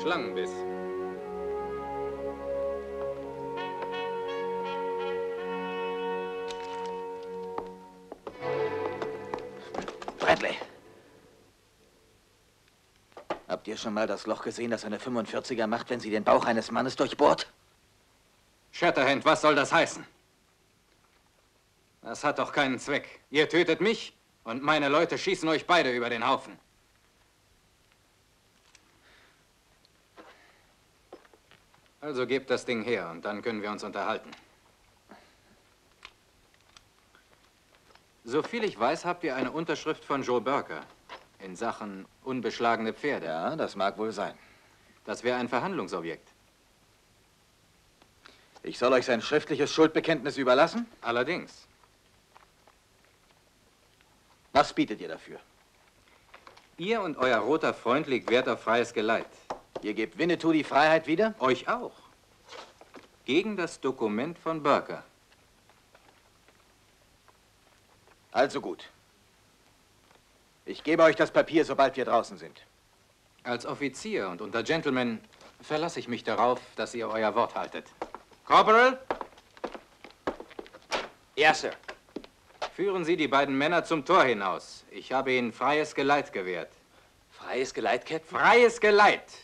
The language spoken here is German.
Schlangenbiss. Bradley. Habt ihr schon mal das Loch gesehen, das eine 45er macht, wenn sie den Bauch eines Mannes durchbohrt? Shatterhand, was soll das heißen? Das hat doch keinen Zweck. Ihr tötet mich und meine Leute schießen euch beide über den Haufen. Also gebt das Ding her und dann können wir uns unterhalten. Soviel ich weiß, habt ihr eine Unterschrift von Joe Burker in Sachen unbeschlagene Pferde. Ja, das mag wohl sein. Das wäre ein Verhandlungsobjekt. Ich soll euch sein schriftliches Schuldbekenntnis überlassen? Allerdings. Was bietet ihr dafür? Ihr und euer roter Freund legt Wert auf freies Geleit. Ihr gebt Winnetou die Freiheit wieder? Euch auch. Gegen das Dokument von Burker. Also gut. Ich gebe euch das Papier, sobald wir draußen sind. Als Offizier und unter Gentlemen verlasse ich mich darauf, dass ihr euer Wort haltet. Corporal? Ja, Sir. Führen Sie die beiden Männer zum Tor hinaus. Ich habe ihnen freies Geleit gewährt. Freies Geleit, Captain? Freies Geleit!